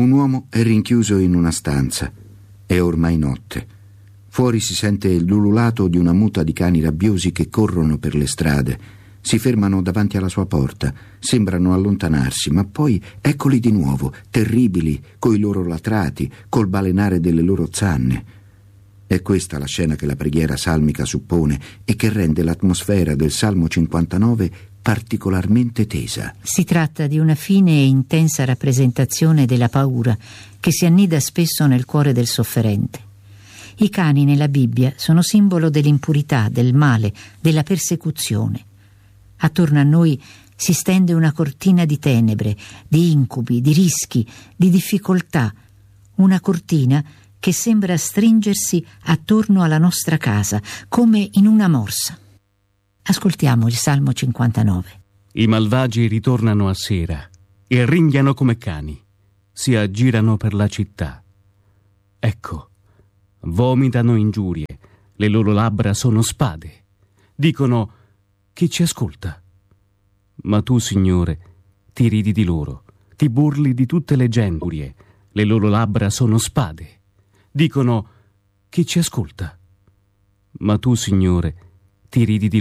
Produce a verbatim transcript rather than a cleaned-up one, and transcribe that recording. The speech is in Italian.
Un uomo è rinchiuso in una stanza. È ormai notte. Fuori si sente il ululato di una muta di cani rabbiosi che corrono per le strade. Si fermano davanti alla sua porta, sembrano allontanarsi, ma poi eccoli di nuovo, terribili, coi loro latrati, col balenare delle loro zanne. È questa la scena che la preghiera salmica suppone e che rende l'atmosfera del Salmo cinquantanove particolarmente tesa. Si tratta di una fine e intensa rappresentazione della paura che si annida spesso nel cuore del sofferente. I cani nella Bibbia sono simbolo dell'impurità, del male, della persecuzione. Attorno a noi si stende una cortina di tenebre, di incubi, di rischi, di difficoltà, una cortina che sembra stringersi attorno alla nostra casa, come in una morsa. Ascoltiamo il Salmo cinquantanove. I malvagi ritornano a sera e ringhiano come cani, si aggirano per la città. Ecco, vomitano ingiurie, le loro labbra sono spade. Dicono: chi ci ascolta? Ma tu, Signore, ti ridi di loro, ti burli di tutte le genturie, le loro labbra sono spade. Dicono: chi ci ascolta? Ma tu, Signore, ti ridi di